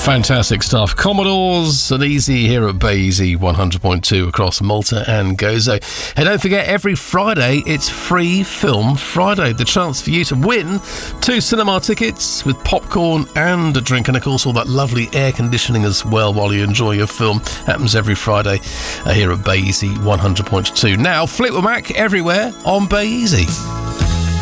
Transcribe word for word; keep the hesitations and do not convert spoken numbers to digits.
Fantastic stuff. Commodores and Easy here at Bay Easy one hundred point two across Malta and Gozo. And don't forget, every Friday it's Free Film Friday. The chance for you to win two cinema tickets with popcorn and a drink, and of course all that lovely air conditioning as well while you enjoy your film. Happens every Friday uh, here at Bay Easy one hundred point two. Now, Fleetwood Mac everywhere on Bay Easy.